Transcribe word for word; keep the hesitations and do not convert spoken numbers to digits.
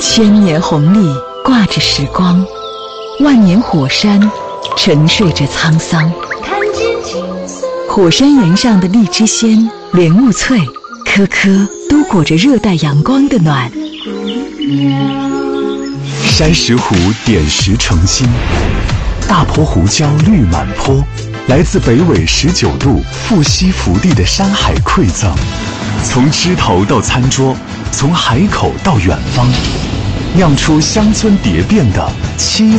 千年红历挂着时光，万年火山沉睡着沧桑。火山岩上的荔枝鲜、莲雾脆，颗颗都裹着热带阳光的暖。 山石湖点石成金，大坡胡椒绿满坡，来自北纬十九度富硒福地的山海馈赠，从枝头到餐桌，从海口到远方，酿出乡村蝶变的七